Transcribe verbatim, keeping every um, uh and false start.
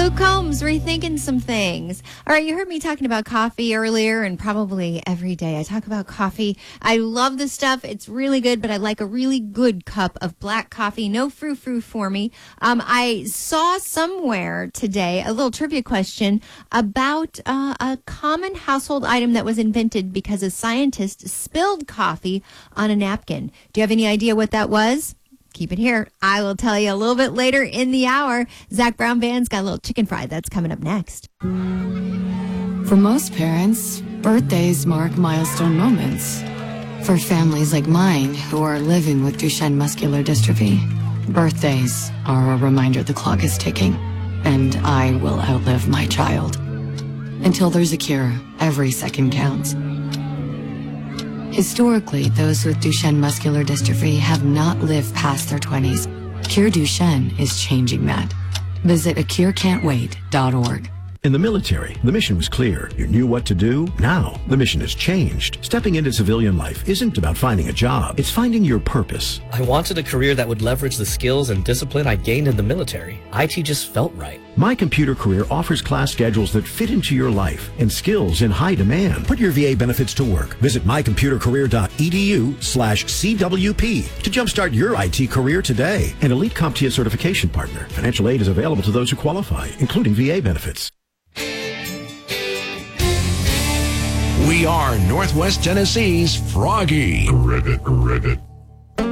Luke Combs, rethinking some things. All right, you heard me talking about coffee earlier, and probably every day I talk about coffee. I love this stuff. It's really good, but I like a really good cup of black coffee. No frou-frou for me. Um, I saw somewhere today a little trivia question about uh, a common household item that was invented because a scientist spilled coffee on a napkin. Do you have any idea what that was? Keep it here. I will tell you a little bit later in the hour. Zach Brown Band's got a little chicken fry. That's coming up next. For most parents, birthdays mark milestone moments. For families like mine who are living with Duchenne muscular dystrophy, birthdays are a reminder the clock is ticking, and I will outlive my child. Until there's a cure, every second counts. Historically, those with Duchenne muscular dystrophy have not lived past their twenties. Cure Duchenne is changing that. Visit a cure can't wait dot org. In the military, the mission was clear. You knew what to do. Now, the mission has changed. Stepping into civilian life isn't about finding a job. It's finding your purpose. I wanted a career that would leverage the skills and discipline I gained in the military. I T just felt right. My Computer Career offers class schedules that fit into your life and skills in high demand. Put your V A benefits to work. Visit my computer career dot e d u slash C W P to jumpstart your I T career today. An Elite CompTIA certification partner. Financial aid is available to those who qualify, including V A benefits. We are Northwest Tennessee's Froggy. Reddit, Reddit.